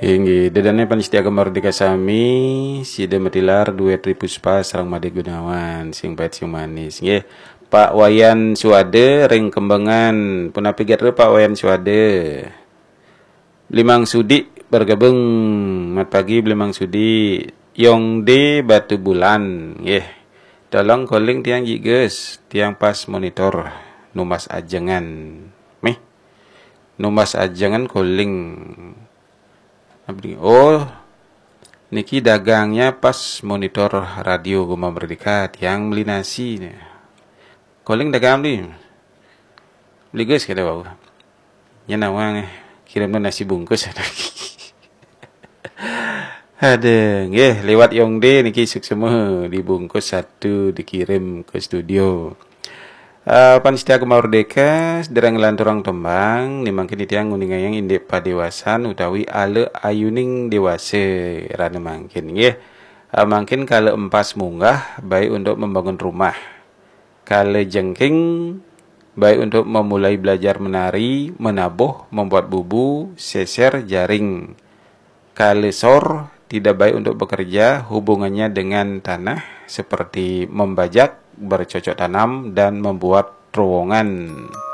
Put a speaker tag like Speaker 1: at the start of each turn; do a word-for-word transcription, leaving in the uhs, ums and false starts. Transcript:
Speaker 1: Hinggi dadane panitia Mardika Sami sida metilar duet Ripuspa sareng Made Gunawan sing pait sing manis nggih. Pak Wayan Suade ring Kembangan punapi gatre Pak Wayan Suade. Limang Sudi bergabung mat pagi Limang Sudi Yong de Batu Bulan nggih. Tolong calling tiang jigeus tiang pas monitor numas ajengan. Meh. Numas ajengan calling. Oh, niki dagangnya pas monitor radio Gema Merdeka yang beli nasi. Calling dagang beli. Beli guys kada bau. Nya nawang kirim nasi bungkus. Ada, nggih lewat Yongde niki suksema dibungkus satu dikirim ke studio. Uh, Panitia Gema Merdeka sedereng lanturang tembang nimangkin itiang nguningayang indek padewasan utawi ale ayuning dewasa rane mangkin nggih. Uh, mangkin kala empas munggah baik untuk membangun rumah. Kala jengking baik untuk memulai belajar menari, menabuh, membuat bubu, seser, jaring. Kala sor tidak baik untuk bekerja hubungannya dengan tanah seperti membajak, bercocok tanam dan membuat terowongan.